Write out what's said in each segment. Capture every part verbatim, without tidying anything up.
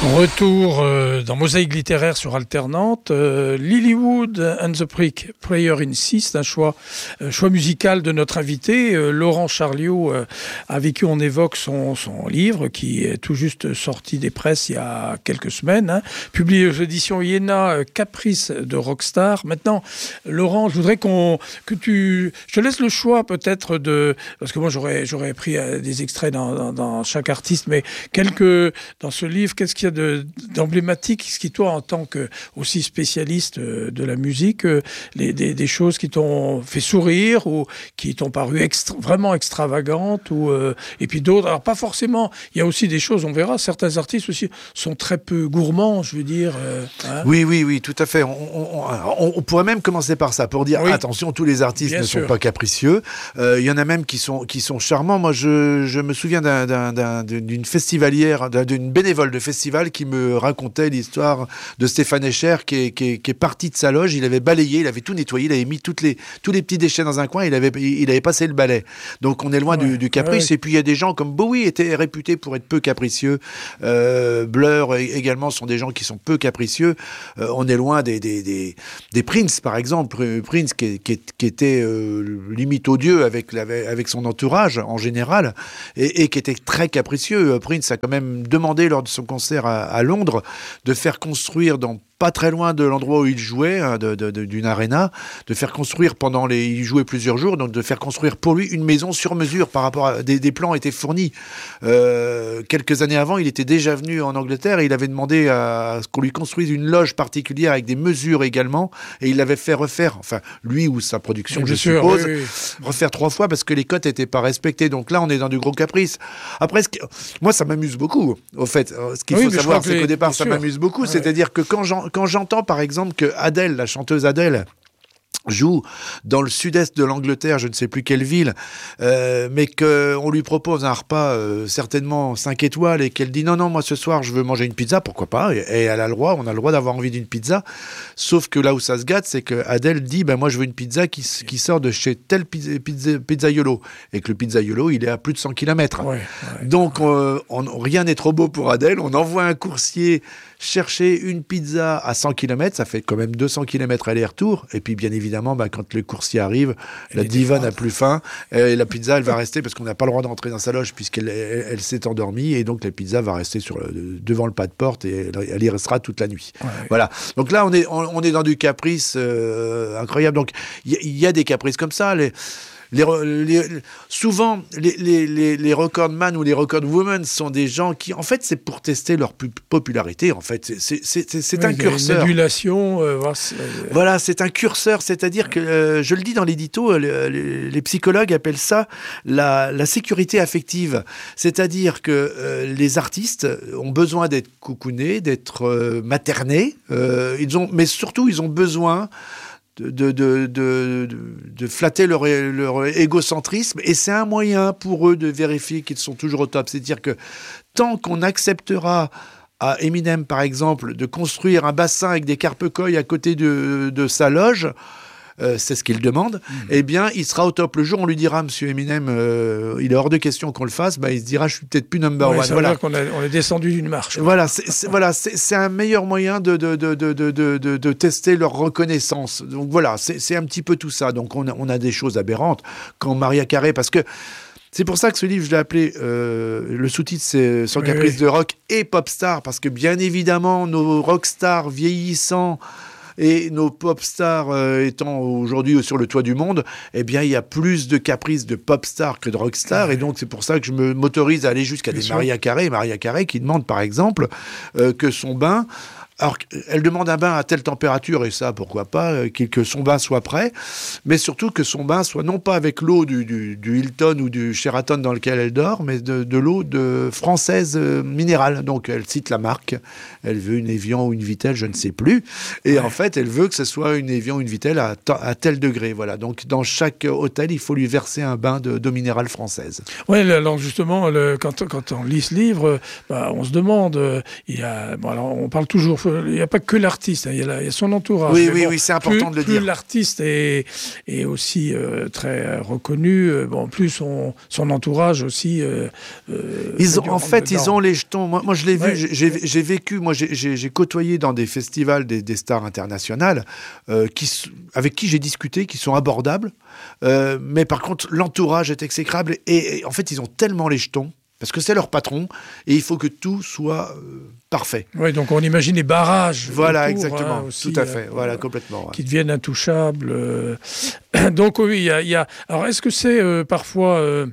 Retour euh, dans Mosaïque littéraire sur Alternante. Euh, Lilywood and the Prick, Prayer in C, c'est un choix, euh, choix musical de notre invité. Euh, Laurent Charliot, euh, avec qui on évoque son, son livre, qui est tout juste sorti des presses il y a quelques semaines, hein, publié aux éditions Iéna, euh, Caprice de Rockstar. Maintenant, Laurent, je voudrais qu'on, que tu... Je te laisse le choix peut-être de... Parce que moi, j'aurais, j'aurais pris euh, des extraits dans, dans, dans chaque artiste, mais quelques... Dans ce livre, qu'est-ce qu'il y a de, d'emblématique, ce qui, toi, en tant que aussi spécialiste de la musique, les, des, des choses qui t'ont fait sourire ou qui t'ont paru extra, vraiment extravagantes, ou, euh, et puis d'autres, alors pas forcément, il y a aussi des choses, on verra, certains artistes aussi sont très peu gourmands, je veux dire. Euh, hein. Oui, oui, oui, tout à fait. On, on, on, on pourrait même commencer par ça, pour dire, oui. Attention, tous les artistes Bien ne sûr. sont pas capricieux. Euh, il y en a même qui sont, qui sont charmants. Moi, je, je me souviens d'un, d'un, d'un, d'une festivalière, d'une bénévole de festival qui me racontait l'histoire de Stéphane Escher qui est, qui, est, qui est parti de sa loge, il avait balayé, il avait tout nettoyé, il avait mis toutes les, tous les petits déchets dans un coin, il avait, il avait passé le balai. Donc on est loin ouais, du, du caprice. Ouais. Et puis il y a des gens comme Bowie était réputé pour être peu capricieux. Euh, Blur également sont des gens qui sont peu capricieux. Euh, on est loin des, des, des, des Prince par exemple. Prince qui, qui, qui était euh, limite odieux avec, la, avec son entourage en général et, et qui était très capricieux. Prince a quand même demandé lors de son concert à, à Londres de faire construire dans pas très loin de l'endroit où il jouait, hein, de, de, de, d'une arena, de faire construire pendant les... Il jouait plusieurs jours, donc de faire construire pour lui une maison sur mesure par rapport à... Des, des plans étaient fournis. Euh, quelques années avant, il était déjà venu en Angleterre et il avait demandé à, à ce qu'on lui construise une loge particulière avec des mesures également, et il l'avait fait refaire, enfin, lui ou sa production, oui, je sûr, suppose, oui, oui. refaire trois fois parce que les cotes n'étaient pas respectées. Donc là, on est dans du gros caprice. Après, ce qui... moi, ça m'amuse beaucoup, au fait. Ce qu'il oui, faut savoir, c'est qu'au départ, ça sûr. m'amuse beaucoup. Ouais. C'est-à-dire que quand j'en Quand j'entends par exemple que Adèle, la chanteuse Adèle, joue dans le sud-est de l'Angleterre, je ne sais plus quelle ville, euh, mais qu'on lui propose un repas euh, certainement cinq étoiles et qu'elle dit non, non, moi ce soir je veux manger une pizza, pourquoi pas, et, et elle a le droit, on a le droit d'avoir envie d'une pizza, sauf que là où ça se gâte, c'est que Adèle dit, ben moi je veux une pizza qui, qui sort de chez tel pizza, pizza, pizzaiolo, et que le pizzaiolo il est à plus de cent kilomètres. Ouais, ouais, Donc ouais. Euh, on, rien n'est trop beau pour Adèle, on envoie un coursier chercher une pizza à cent kilomètres, ça fait quand même deux cents kilomètres aller-retour, et puis bien évidemment, bah, quand le coursier arrive, elle la diva n'a plus faim, et la pizza, elle va rester, parce qu'on n'a pas le droit d'entrer dans sa loge, puisqu'elle elle, elle s'est endormie, et donc la pizza va rester sur le, devant le pas de porte, et elle, elle y restera toute la nuit. Ouais, voilà. Donc là, on est, on, on est dans du caprice euh, incroyable. Donc, il y, y a des caprices comme ça, les... Les, les, souvent, les, les, les, les recordman ou les recordwomen sont des gens qui, en fait, c'est pour tester leur popularité. En fait, c'est, c'est, c'est, c'est oui, un curseur. Une adulation. Euh, voilà, c'est un curseur. C'est-à-dire que, euh, je le dis dans l'édito, les, les psychologues appellent ça la, la sécurité affective. C'est-à-dire que euh, les artistes ont besoin d'être coucounés, d'être euh, maternés. Euh, ils ont, mais surtout, ils ont besoin De, de, de, de, de flatter leur, leur égocentrisme, et c'est un moyen pour eux de vérifier qu'ils sont toujours au top. C'est-à-dire que tant qu'on acceptera à Eminem, par exemple, de construire un bassin avec des carpe-coilles à côté de, de sa loge, Euh, c'est ce qu'il demande, mmh. eh bien, il sera au top. Le jour où on lui dira, monsieur Eminem, euh, il est hors de question qu'on le fasse, bah, il se dira, je suis peut-être plus number ouais, one. Ça voilà. veut dire qu'on a, on est descendu d'une marche. Voilà, c'est, c'est, voilà c'est, c'est un meilleur moyen de, de, de, de, de, de, de tester leur reconnaissance. Donc voilà, c'est, c'est un petit peu tout ça. Donc on a, on a des choses aberrantes. Quand Mariah Carey, parce que c'est pour ça que ce livre, je l'ai appelé, euh, le sous-titre, c'est Sans caprice oui, oui. de rock et pop star, parce que bien évidemment, nos rock stars vieillissants et nos pop stars euh, étant aujourd'hui sur le toit du monde, eh bien, il y a plus de caprices de pop stars que de rock stars, et donc c'est pour ça que je me, m'autorise à aller jusqu'à Bien des sûr. Mariah Carey, Mariah Carey qui demande par exemple euh, que son bain... Alors, elle demande un bain à telle température, et ça, pourquoi pas, que son bain soit prêt, mais surtout que son bain soit non pas avec l'eau du, du, du Hilton ou du Sheraton dans lequel elle dort, mais de, de l'eau de française euh, minérale. Donc, elle cite la marque. Elle veut une Evian ou une Vittel, je ne sais plus. Et ouais. en fait, elle veut que ce soit une Evian ou une Vittel à, à tel degré. Voilà. Donc, dans chaque hôtel, il faut lui verser un bain de, d'eau minérale française. Oui, alors justement, le, quand, quand on lit ce livre, bah, on se demande, il y a, bon, alors, on parle toujours il n'y a pas que l'artiste, hein, il, y a il y a son entourage. Oui, mais oui, bon, oui, c'est important plus, de le plus dire. l'artiste est, est aussi euh, très reconnu, euh, bon, plus son, son entourage aussi. Euh, euh, ils ont, en fait, dedans. Ils ont les jetons. Moi, moi je l'ai ouais. vu, j'ai, j'ai vécu, moi, j'ai, j'ai côtoyé dans des festivals des, des stars internationales euh, qui, avec qui j'ai discuté, qui sont abordables. Euh, mais par contre, l'entourage est exécrable. Et, et en fait, ils ont tellement les jetons. Parce que c'est leur patron, et il faut que tout soit euh, parfait. Oui, donc on imagine les barrages. Voilà, autour, exactement, hein, aussi, tout à fait, euh, voilà, complètement. Ouais. Qui deviennent intouchables. Euh... Donc oui, il y a, y a... Alors, est-ce que c'est euh, parfois... Euh...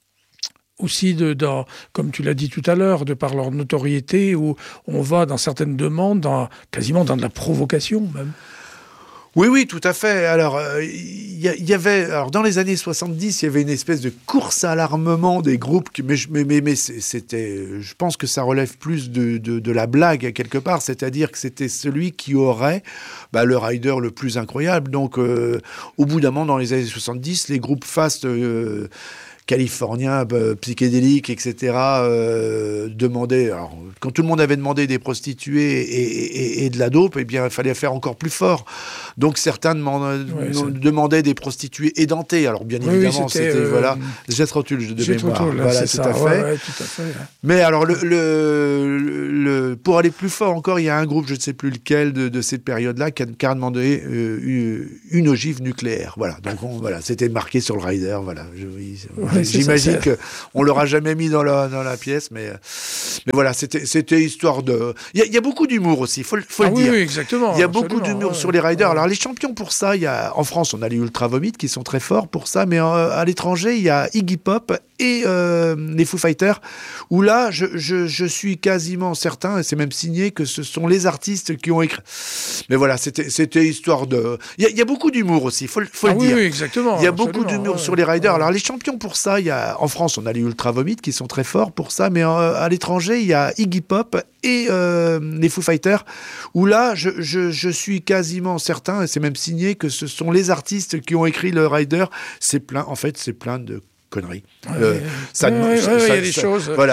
aussi, de, dans, comme tu l'as dit tout à l'heure, de par leur notoriété, où on va dans certaines demandes, dans, quasiment dans de la provocation même? Oui, oui, tout à fait. Alors, il euh, y, y avait, alors dans les années soixante-dix, il y avait une espèce de course à l'armement des groupes, qui, mais, mais, mais, mais c'était, je pense que ça relève plus de, de, de la blague quelque part, c'est-à-dire que c'était celui qui aurait bah, le rider le plus incroyable. Donc, euh, au bout d'un moment, dans les années soixante-dix, les groupes fast euh, californiens, euh, psychédéliques, et cetera, euh, demandaient, alors, quand tout le monde avait demandé des prostituées et, et, et de la dope, eh bien, il fallait faire encore plus fort. Donc, certains demandaient, ouais, demandaient des prostituées édentées. Alors, bien oui, évidemment, oui, c'était, c'était, euh, voilà, Jethro Tull de mémoire. Tull, voilà, tout, ça. À fait. Ouais, ouais, tout à fait. Hein. Mais alors, le, le, le, le, pour aller plus fort encore, il y a un groupe, je ne sais plus lequel, de, de cette période-là, qui a, qui a demandé euh, une, une ogive nucléaire. Voilà. Donc, on, voilà, c'était marqué sur le rider. Voilà. Je, ouais, j'imagine que on l'aura jamais mis dans la, dans la pièce, mais, mais voilà, c'était, c'était histoire de... Il y, y a beaucoup d'humour aussi, il faut, faut ah le oui, dire. Oui, exactement. Il y a beaucoup d'humour ouais, sur les riders. Ouais. Alors, les champions pour ça, il y a, en France, on a les Ultra Vomit qui sont très forts pour ça, mais euh, à l'étranger, il y a Iggy Pop et euh, les Foo Fighters, où là, je, je, je suis quasiment certain, et c'est même signé, que ce sont les artistes qui ont écrit. Mais voilà, c'était, c'était histoire de... Il y, y a beaucoup d'humour aussi, il faut, faut ah le oui, dire. Oui, exactement. Il y a beaucoup d'humour ouais, sur les riders. Ouais. Alors, les champions pour ça, il y a, en France, on a les Ultra Vomit qui sont très forts pour ça, mais euh, à l'étranger, il y a Iggy Pop et euh, les Foo Fighters, où là, je, je, je suis quasiment certain, et c'est même signé, que ce sont les artistes qui ont écrit le rider. C'est plein, en fait, c'est plein de conneries. Ouais, euh, ça, ouais, ça, ouais, ça, il y a des ça, choses. Voilà.